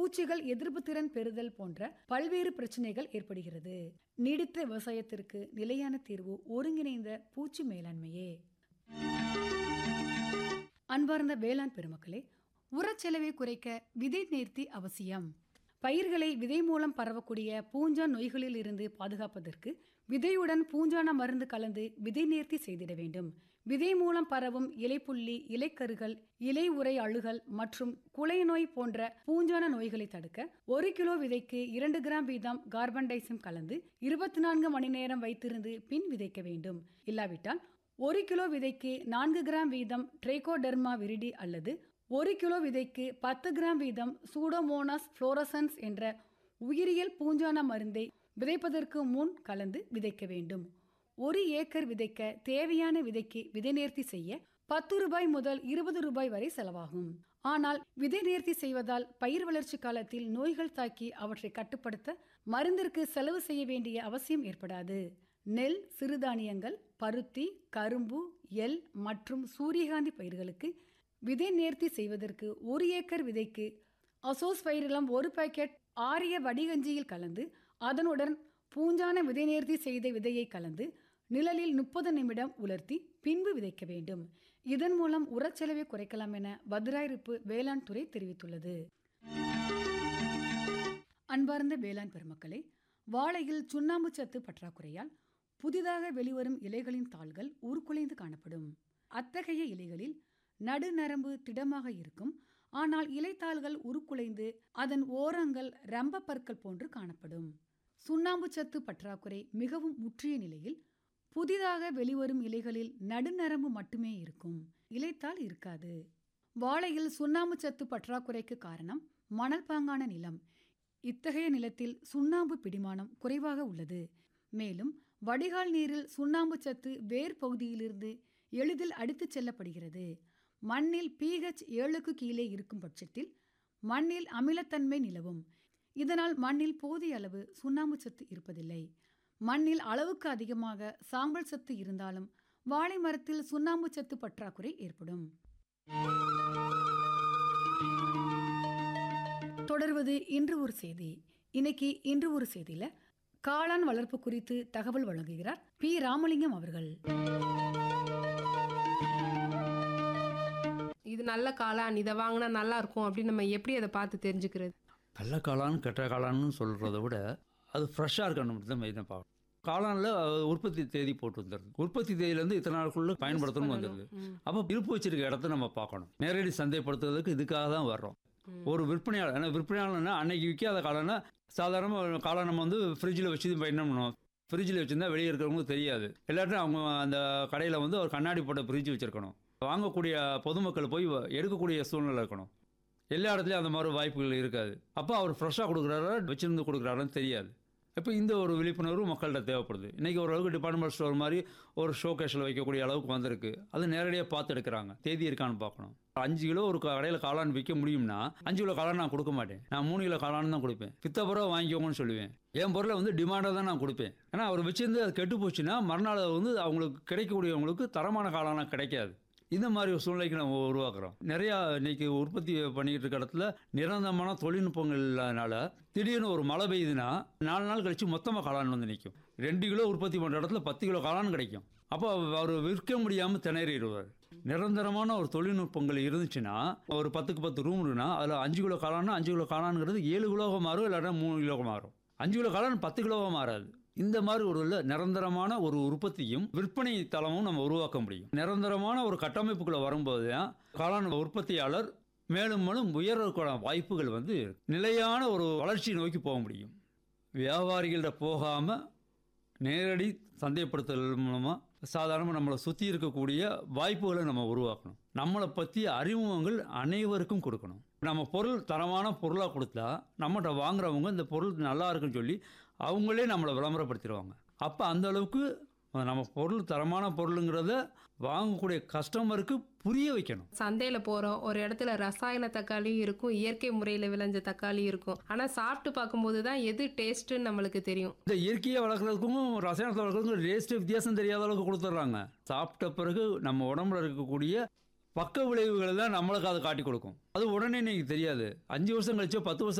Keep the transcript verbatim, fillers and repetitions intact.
பூச்சிகள் எதிர்ப்பு திறன் பெறுதல் போன்ற பல்வேறு பிரச்சனைகள் ஏற்படுகிறது. நீடித்த விவசாயத்திற்கு நிலையான தீர்வு ஒருங்கிணைந்த பூச்சி மேலாண்மையே. அன்பார்ந்த வேளாண் பெருமக்களே, உரச்செலவை குறைக்க விதை நேர்த்தி அவசியம். பயிர்களை விதை மூலம் பரவக்கூடிய பூஞ்சான் நோய்களில் இருந்து பாதுகாப்பதற்கு விதையுடன் பூஞ்சான மருந்து கலந்து விதை நேர்த்தி செய்திட வேண்டும். விதை மூலம் பரவும் இலைப்புள்ளி, இலைக்கருகள், இலை உறை அழுகல் மற்றும் குலை நோய் போன்ற பூஞ்சான நோய்களை தடுக்க ஒரு கிலோ விதைக்கு இரண்டு கிராம் வீதம் கார்பன்டைசிம் கலந்து இருபத்தி நான்கு மணி நேரம் வைத்திருந்து பின் விதைக்க வேண்டும். இல்லாவிட்டால் ஒரு கிலோ விதைக்கு நான்கு கிராம் வீதம் ட்ரைகோடெர்மா விரிடி அல்லது ஒரு கிலோ விதைக்கு பத்து கிராம் வீதம் சூடோமோனாஸ் புளோரசன்ஸ் என்ற உயிரியல் பூஞ்சான மருந்தை விதைப்பதற்கு முன் கலந்து விதைக்க வேண்டும். ஒரு ஏக்கர் விதைக்க தேவையான விதைக்கு விதை நேர்த்தி செய்ய பத்து ரூபாய் முதல் இருபது ரூபாய் வரை செலவாகும். ஆனால் விதை நேர்த்தி செய்வதால் பயிர் வளர்ச்சி காலத்தில் நோய்கள் தாக்கி அவற்றை கட்டுப்படுத்த மருந்திற்கு செலவு செய்ய வேண்டிய அவசியம் ஏற்படாது. நெல், சிறுதானியங்கள், பருத்தி, கரும்பு, எள் மற்றும் சூரியகாந்தி பயிர்களுக்கு விதை நேர்த்தி செய்வதற்கு ஒரு ஏக்கர் விதைக்கு அசோஸ்பைரிலம் ஒரு பாக்கெட் ஆரிய வடிகஞ்சியில் கலந்து அதனுடன் பூஞ்சான விதை நேர்த்தி செய்த விதையை கலந்து நிழலில் முப்பது நிமிடம் உலர்த்தி பின்பு விதைக்க வேண்டும். இதன் மூலம் உரச்செலவை குறைக்கலாம் என பத்ராயிருப்பு வேளாண் துறை தெரிவித்துள்ளது. அன்பார்ந்த வேளாண் பெருமக்களே, வாழையில் சுண்ணாம்பு சத்து பற்றாக்குறையால் புதிதாக வெளிவரும் இலைகளின் தாள்கள் உருக்குலைந்து காணப்படும். அத்தகைய இலைகளில் நடுநரம்பு திடமாக இருக்கும். ஆனால் இலைத்தாள்கள் உருக்குலைந்து அதன் ஓரங்கள் ரம்ப பற்கள் போன்று காணப்படும். சுண்ணாம்பு சத்து பற்றாக்குறை மிகவும் முற்றிய நிலையில் புதிதாக வெளிவரும் இலைகளில் நடுநரம்பு மட்டுமே இருக்கும், இலைத்தாள் இருக்காது. வாழையில் சுண்ணாம்பு சத்து பற்றாக்குறைக்கு காரணம் மணல் பாங்கான நிலம். இத்தகைய நிலத்தில் சுண்ணாம்பு பிடிமானம் குறைவாக உள்ளது. மேலும் வடிகால் நீரில் சுண்ணாம்பு சத்து வேர் பகுதியிலிருந்து எளிதில் அடித்துச் செல்லப்படுகிறது. மண்ணில் பிஹெச் ஏழுக்கு கீழே இருக்கும் பட்சத்தில் மண்ணில் அமிலத்தன்மை நிலவும். இதனால் மண்ணில் போதிய அளவு சுண்ணாம்பு சத்து இருப்பதில்லை. மண்ணில் அளவுக்கு அதிகமாக சாம்பல் சத்து இருந்தாலும் வாழை மரத்தில் சுண்ணாம்பு சத்து பற்றாக்குறை ஏற்படும். தொடர்வது இன்று ஒரு செய்தி. இன்னைக்கு இன்று ஒரு செய்தியில காளான் வளர்ப்பு குறித்து தகவல் வழங்குகிறார் பி ராமலிங்கம் அவர்கள். இது நல்ல காளான், இதை வாங்கினா நல்லா இருக்கும் அப்படின்னு நம்ம எப்படி அதை பார்த்து தெரிஞ்சுக்கிறது? நல்ல காளான் கெட்ட காளான்னு சொல்கிறத விட அது ஃப்ரெஷ்ஷாக இருக்கணும் தான் மெயினாக பார்க்கணும். காளானில் உற்பத்தி தேதி போட்டு வந்துடுது. உற்பத்தி தேதியிலேருந்து இத்தனை நாளுக்குள்ளே பயன்படுத்தணும் வந்துடுது. அப்போ இருப்பு வச்சிருக்க இடத்த நம்ம பார்க்கணும். நேரடி சந்தைப்படுத்துறதுக்கு இதுக்காக தான் வர்றோம். ஒரு விற்பனையாளர், ஏன்னா விற்பனையாளர்னா அன்னைக்கு விற்காத காளானா சாதாரணமாக காளான் நம்ம வந்து ஃப்ரிட்ஜில் வச்சு என்ன பண்ணுவோம், ஃப்ரிட்ஜில் வச்சுருந்தா வெளியே இருக்கிறவங்களுக்கு தெரியாது. எல்லாத்தையும் அவங்க அந்த கடையில் வந்து ஒரு கண்ணாடி போட்ட ஃப்ரிட்ஜ் வச்சுருக்கணும். வாங்கக்கூடிய பொதுமக்கள் போய் எடுக்கக்கூடிய சூழ்நிலை இருக்கணும். எல்லா இடத்துலையும் அந்த மாதிரி வாய்ப்புகள் இருக்காது. அப்போ அவர் ஃப்ரெஷ்ஷாக கொடுக்குறாரா வச்சுருந்து கொடுக்குறாருன்னு தெரியாது. இப்போ இந்த ஒரு விழிப்புணர்வு மக்கள்கிட்ட தேவைப்படுது. இன்றைக்கி ஓரளவுக்கு டிபார்ட்மெண்ட் ஸ்டோர் மாதிரி ஒரு ஷோ கேஷில் வைக்கக்கூடிய அளவுக்கு வந்திருக்கு. அது நேரடியாக பார்த்து எடுக்கிறாங்க. தேதி இருக்கான்னு பார்க்கணும். அஞ்சு கிலோ ஒரு கடையில் காளான் விற்க முடியும்னா அஞ்சு கிலோ காளான் நான் கொடுக்க மாட்டேன். நான் மூணு கிலோ காளான் தான் கொடுப்பேன். பித்தப்புறம் வாங்கிக்கோங்கன்னு சொல்லுவேன். என் பொருளை வந்து டிமாண்டாக தான் நான் கொடுப்பேன். ஏன்னா அவர் வச்சிருந்து அது கெட்டு போச்சுன்னா மறுநாள் வந்து அவங்களுக்கு கிடைக்கக்கூடியவங்களுக்கு தரமான காளானாக கிடைக்காது. இந்த மாதிரி ஒரு சூழ்நிலைக்கு நம்ம உருவாக்குறோம். நிறையா இன்றைக்கி உற்பத்தி பண்ணிக்கிட்டு இருக்க இடத்துல நிரந்தரமான தொழில்நுட்பங்கள் இல்லாதனால திடீர்னு ஒரு மழை பெய்யுதுன்னா நாலு நாள் கழித்து மொத்தமாக காளான் வந்து நிற்கும். ரெண்டு கிலோ உற்பத்தி பண்ணுற இடத்துல பத்து கிலோ காளான் கிடைக்கும். அப்போ அவர் விற்க முடியாமல் திணறிடுவார். நிரந்தரமான ஒரு தொழில்நுட்பங்கள் இருந்துச்சுன்னா ஒரு பத்துக்கு பத்து ரூம் இருக்குன்னா அதில் அஞ்சு கிலோ காளான்னா அஞ்சு கிலோ காளான்ங்கிறது ஏழு கிலோவாக மாறும், இல்லாட்டா மூணு கிலோவாக மாறும். அஞ்சு கிலோ காளான் பத்து கிலோவாக மாறாது. இந்த மாதிரி ஒரு நிரந்தரமான ஒரு உற்பத்தியும் விற்பனை தளமும் நம்ம உருவாக்க முடியும். நிரந்தரமான ஒரு கட்டமைப்புக்குள்ள வரும்போது தான் காளான் உற்பத்தியாளர் மேலும் மேலும் உயர்வதற்கான வாய்ப்புகள் வந்து நிலையான ஒரு வளர்ச்சி நோக்கி போக முடியும். வியாபாரிகள்கிட்ட போகாமல் நேரடி சந்தைப்படுத்தல் மூலமாக சாதாரணமாக நம்மளை சுற்றி இருக்கக்கூடிய வாய்ப்புகளை நம்ம உருவாக்கணும். நம்மளை பற்றி அறிமுகங்கள் அனைவருக்கும் கொடுக்கணும். நம்ம பொருள் தரமான பொருளாக கொடுத்தா நம்மகிட்ட வாங்குறவங்க இந்த பொருள் நல்லா இருக்குன்னு சொல்லி அவங்களே நம்மளை விளம்பரப்படுத்திடுவாங்க. அப்போ அந்த அளவுக்கு நம்ம பொருள் தரமான பொருளுங்கிறத வாங்கக்கூடிய கஸ்டமருக்கு புரிய வைக்கணும். சந்தையில் போகிறோம், ஒரு இடத்துல ரசாயன தக்காளியும் இருக்கும், இயற்கை முறையில் விளைஞ்ச தக்காளி இருக்கும். ஆனால் சாப்பிட்டு பார்க்கும்போது தான் எது டேஸ்ட்டுன்னு நம்மளுக்கு தெரியும். இந்த இயற்கையை வளர்க்குறதுக்கும் ரசாயனத்தை வளர்க்குறதுக்கும் டேஸ்ட்டு வித்தியாசம் தெரியாத அளவுக்கு கொடுத்துட்றாங்க. சாப்பிட்ட பிறகு நம்ம உடம்புல இருக்கக்கூடிய பக்க விளைவுகளை தான் நம்மளுக்கு அதை காட்டி கொடுக்கும். அது உடனே இன்னைக்கு தெரியாது. அஞ்சு வருஷம் கழிச்சோ பத்து வருஷம்